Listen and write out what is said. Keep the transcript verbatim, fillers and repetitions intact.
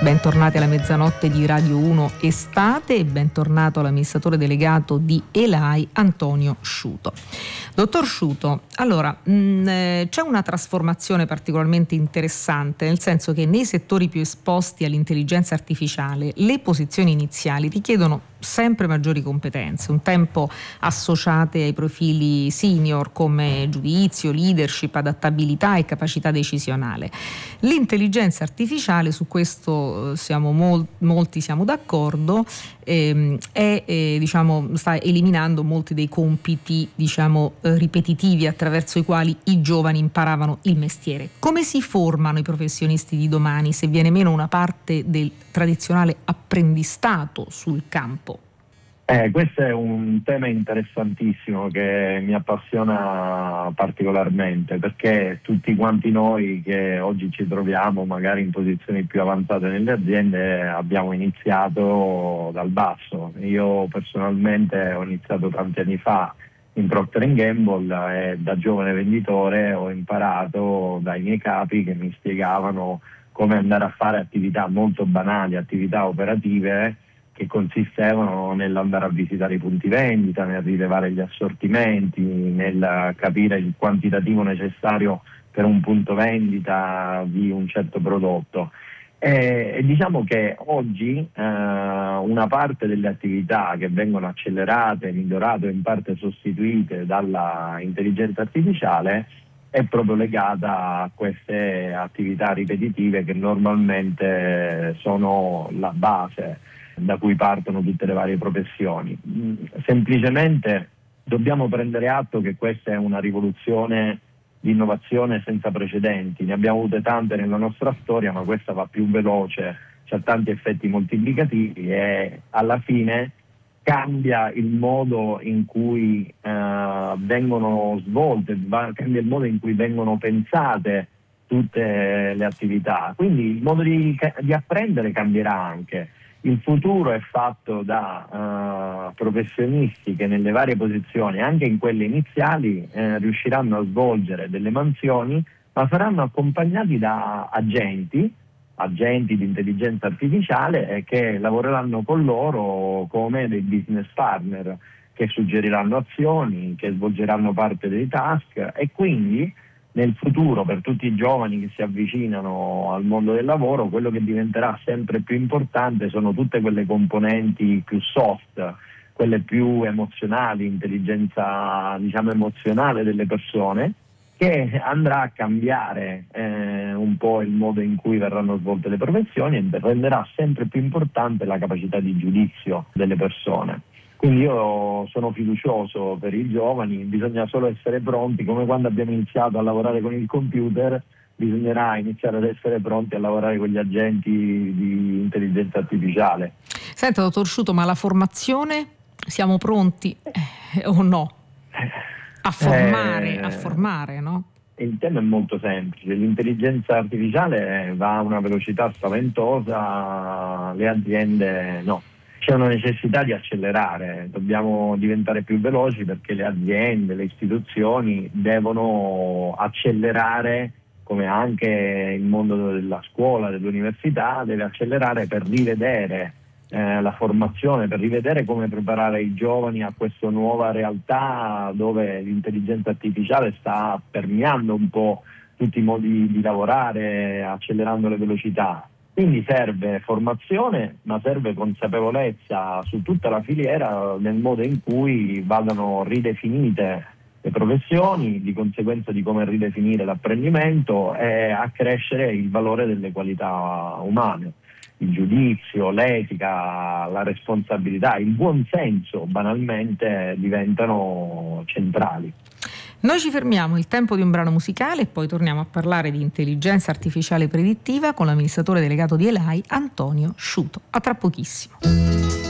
Bentornati alla mezzanotte di Radio uno Estate e bentornato all'amministratore delegato di E L A I Antonio Sciuto. Dottor Sciuto, allora mh, eh, c'è una trasformazione particolarmente interessante, nel senso che nei settori più esposti all'intelligenza artificiale le posizioni iniziali richiedono sempre maggiori competenze, un tempo associate ai profili senior come giudizio, leadership, adattabilità e capacità decisionale. L'intelligenza artificiale, su questo siamo mol- molti siamo d'accordo, ehm, è, eh, diciamo, sta eliminando molti dei compiti, diciamo, eh, ripetitivi attraverso i quali i giovani imparavano il mestiere. Come si formano i professionisti di domani se viene meno una parte del tradizionale apprendistato sul campo? Eh, questo è un tema interessantissimo che mi appassiona particolarmente, perché tutti quanti noi che oggi ci troviamo magari in posizioni più avanzate nelle aziende abbiamo iniziato dal basso. Io personalmente ho iniziato tanti anni fa in Procter and Gamble e da giovane venditore ho imparato dai miei capi che mi spiegavano come andare a fare attività molto banali, attività operative che consistevano nell'andare a visitare i punti vendita, nel rilevare gli assortimenti, nel capire il quantitativo necessario per un punto vendita di un certo prodotto. E, e diciamo che oggi eh, una parte delle attività che vengono accelerate, migliorate o in parte sostituite dalla intelligenza artificiale è proprio legata a queste attività ripetitive che normalmente sono la base da cui partono tutte le varie professioni. Semplicemente dobbiamo prendere atto che questa è una rivoluzione di innovazione senza precedenti. Ne abbiamo avute tante nella nostra storia, ma questa va più veloce, ha tanti effetti moltiplicativi e alla fine cambia il modo in cui eh, vengono svolte, cambia il modo in cui vengono pensate tutte le attività. Quindi il modo di, di apprendere cambierà anche. Il futuro è fatto da uh, professionisti che nelle varie posizioni, anche in quelle iniziali, eh, riusciranno a svolgere delle mansioni, ma saranno accompagnati da agenti, agenti di intelligenza artificiale eh, che lavoreranno con loro come dei business partner, che suggeriranno azioni, che svolgeranno parte dei task e quindi nel futuro, per tutti i giovani che si avvicinano al mondo del lavoro, quello che diventerà sempre più importante sono tutte quelle componenti più soft, quelle più emozionali, intelligenza diciamo emozionale delle persone, che andrà a cambiare eh, un po' il modo in cui verranno svolte le professioni e renderà sempre più importante la capacità di giudizio delle persone. Quindi io sono fiducioso per i giovani, bisogna solo essere pronti, come quando abbiamo iniziato a lavorare con il computer, bisognerà iniziare ad essere pronti a lavorare con gli agenti di intelligenza artificiale. Senta, dottor Sciuto, ma la formazione siamo pronti eh, o no? A formare, eh, a formare, no? Il tema è molto semplice, l'intelligenza artificiale va a una velocità spaventosa, le aziende no. C'è una necessità di accelerare, dobbiamo diventare più veloci perché le aziende, le istituzioni devono accelerare, come anche il mondo della scuola, dell'università, deve accelerare per rivedere eh, la formazione, per rivedere come preparare i giovani a questa nuova realtà dove l'intelligenza artificiale sta permeando un po' tutti i modi di lavorare, accelerando le velocità. Quindi serve formazione, ma serve consapevolezza su tutta la filiera nel modo in cui vadano ridefinite le professioni, di conseguenza di come ridefinire l'apprendimento e accrescere il valore delle qualità umane. Il giudizio, l'etica, la responsabilità, il buon senso banalmente diventano centrali. Noi ci fermiamo, il tempo di un brano musicale e poi torniamo a parlare di intelligenza artificiale predittiva con l'amministratore delegato di E L A I Antonio Sciuto. A tra pochissimo.